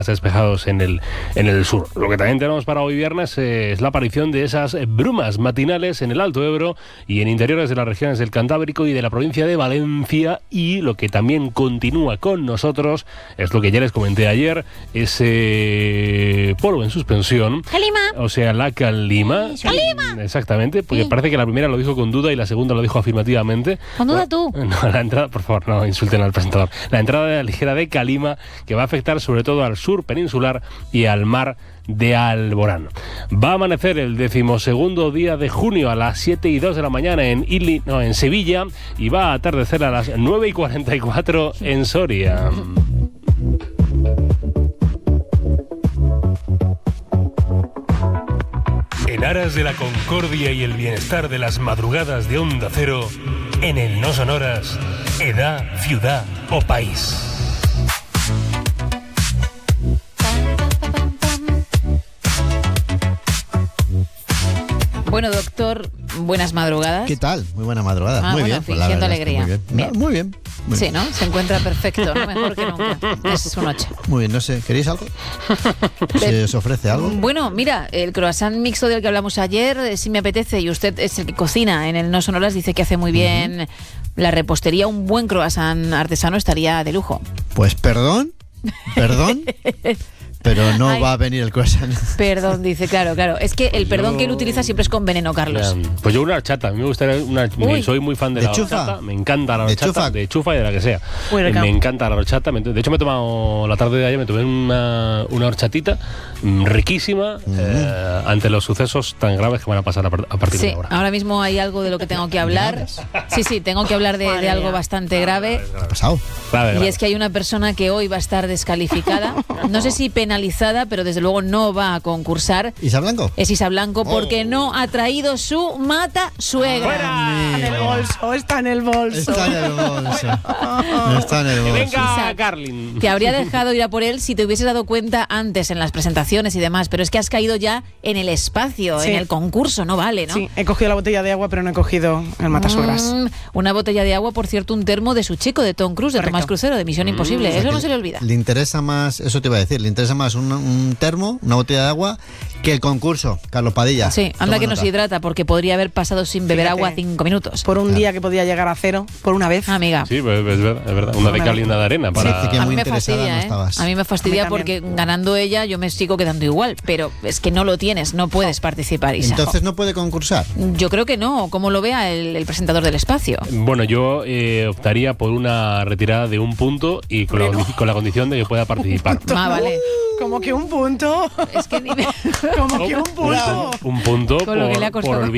despejados en el sur. Lo que también tenemos para hoy viernes es la aparición de esas brumas matinales en el Alto Ebro y en interiores de las regiones del Cantábrico y de la provincia de Valencia, y lo que también continúa con nosotros es lo que ya les comenté ayer, ese polvo en suspensión. Calima. O sea, la calima. Calima. Exactamente, porque parece que la primera lo dijo con duda y la segunda lo dijo afirmativamente. ¿Con duda tú? No, la entrada, por favor, no insulten al presentador. La entrada ligera de calima que va a afectar sobre todo al sur peninsular y al mar de Alborán. Va a amanecer el 12º día de junio a las 7:02 de la mañana en Sevilla, y va a atardecer a las 9:44 en Soria. En aras de la concordia y el bienestar de las madrugadas de Onda Cero, en el No Sonoras, edad, ciudad o país. Bueno, doctor, buenas madrugadas. ¿Qué tal? Muy buena madrugada. Muy bien. Fingiendo pues alegría. Muy bien. Sí, ¿no? Se encuentra perfecto, ¿no? Mejor que nunca. Es su noche. Muy bien, no sé, ¿queréis algo? ¿Se os ofrece algo? Bueno, mira, el croissant mixto del que hablamos ayer, si me apetece, y usted es el que cocina en el No Sonoras, dice que hace muy bien la repostería. Un buen croissant artesano estaría de lujo. Pues perdón, pero no va a venir el croissant. Perdón, dice, claro. Es que el perdón que él utiliza siempre es con veneno, Carlos. Pues yo una horchata, a mí me gustaría soy muy fan de la horchata, me encanta la horchata, de chufa y de la que sea. Me encanta la horchata, de hecho me he tomado la tarde de ayer, me tomé una horchatita riquísima ante los sucesos tan graves que van a pasar a partir de ahora. Ahora mismo hay algo de lo que tengo que hablar. Sí, tengo que hablar de algo bastante grave. ¿Qué ha pasado? Y es que hay una persona que hoy va a estar descalificada, no sé si penalizada, pero desde luego no va a concursar. ¿Isa Blanco? Es Isa Blanco, porque no ha traído su mata suegra. Está en el bolso. Venga, Carlin. Te habría dejado ir a por él si te hubieses dado cuenta antes en las presentaciones y demás, pero es que has caído ya en el espacio, en el concurso, no vale, ¿no? Sí, he cogido la botella de agua, pero no he cogido el matasuegras. Una botella de agua, por cierto, un termo de su chico, de Tom Cruise, de Tomás Crucero, de Misión Imposible. Eso no se le olvida. Le interesa más, eso te iba a decir, le interesa más un termo, una botella de agua, que el concurso, Carlos Padilla. Sí, anda que nos hidrata, porque podría haber pasado sin beber agua 5 minutos. Por un día que podía llegar a 0, por una vez. Amiga. Sí, pues es verdad. Una de cal y una de arena. Para... Sí, a mí me fastidia, A mí me fastidia porque ganando ella yo me sigo quedando igual, pero es que no lo tienes, no puedes participar, Isa. Entonces no puede concursar. Yo creo que no, como lo vea el presentador del espacio. Bueno, yo optaría por una retirada de un punto y con la condición de que pueda participar. Vale. Como que un punto. Es que ni me... Como que un punto. Un punto con lo que le ha costado. por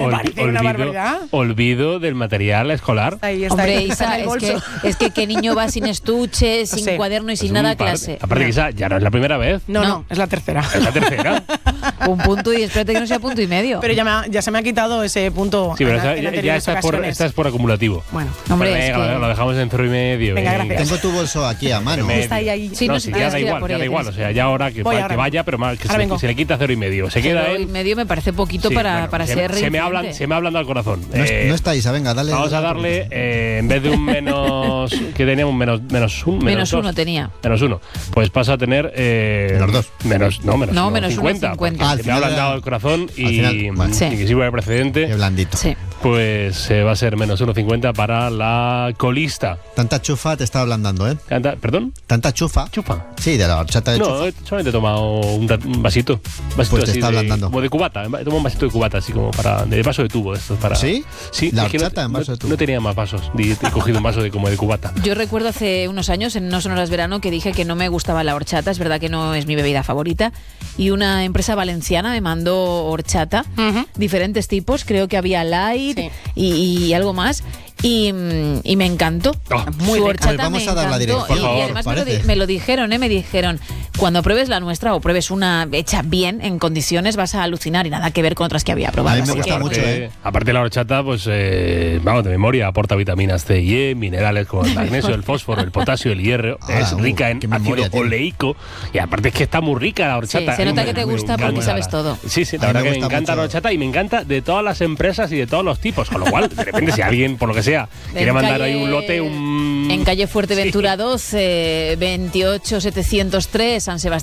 olvido del material escolar. Hombre, Isa, es que qué niño va sin estuche, sin cuaderno y sin nada a clase. Aparte que Isa, ya no es la primera vez. No, es la tercera. ¿Es la tercera? Un punto y espérate que no sea punto y medio. Pero ya se me ha quitado ese punto. Sí, pero ya esta es por acumulativo. Bueno, hombre, lo dejamos en 0,5. Venga, gracias. Tengo tu bolso aquí a mano. Está ahí. Sí, no, ya da igual. O sea, ya ahora que vaya, pero que se le quita 0,5. Se queda 0,5 me parece poquito para ser se me hablan al corazón. No está Isa, venga, dale. Vamos a darle, en vez de un menos, que teníamos menos uno tenía. Menos uno. Pues pasa a tener... menos 2. Menos 50. Se me ha ablandado el corazón y que sirva de precedente. Qué blandito. Sí. Pues va a ser menos 1,50 para la colista. Tanta chufa te está ablandando, ¿eh? ¿Perdón? Tanta chufa. ¿Chufa? Sí, de la horchata de chufa. No, solamente he tomado un vasito. Pues te está ablandando. Como de cubata. He tomado un vasito de cubata, así como de vaso de tubo. ¿Sí? Sí. La horchata en vaso de tubo. No tenía más vasos. He cogido un vaso como de cubata. Yo recuerdo hace unos años, en No Sonoras Verano, que dije que no me gustaba la horchata. Es verdad que no es mi bebida favorita. Y una empresa valenciana me mandó horchata. Diferentes tipos. Creo que había light y algo más. Y me encantó. Muy rica. Vamos a dar la dirección. Y además me lo dijeron, me dijeron, cuando pruebes la nuestra o pruebes una hecha bien, en condiciones, vas a alucinar, y nada que ver con otras que había probado. A mí me gusta mucho, Aparte la horchata, pues, vamos, de memoria, aporta vitaminas C y E, minerales como el magnesio, el fósforo, el potasio, el hierro. Es rica en ácido oleico. Y aparte es que está muy rica la horchata. Sí, se nota que te gusta porque sabes todo. Sí, la verdad que me encanta la horchata, y me encanta de todas las empresas y de todos los tipos. Con lo cual, de repente, si alguien, por lo que sea, quiere mandar ahí un lote, en calle Fuerteventura 12, 28703, San Sebastián.